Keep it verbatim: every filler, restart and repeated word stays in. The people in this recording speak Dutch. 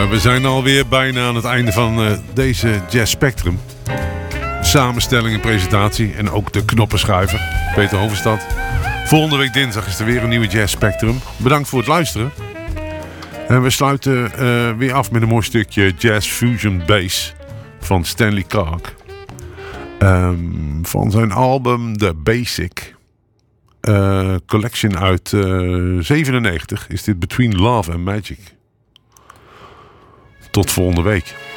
we zijn alweer bijna aan het einde van uh, deze Jazz Spectrum. Samenstelling en presentatie en ook de knoppenschuiver. Peter Hovenstad. Volgende week dinsdag is er weer een nieuwe Jazz Spectrum. Bedankt voor het luisteren. En we sluiten uh, weer af met een mooi stukje Jazz Fusion Bass van Stanley Clarke. Um, van zijn album The Basic uh, Collection uit uh, zevenennegentig is dit Between Love and Magic. Tot volgende week.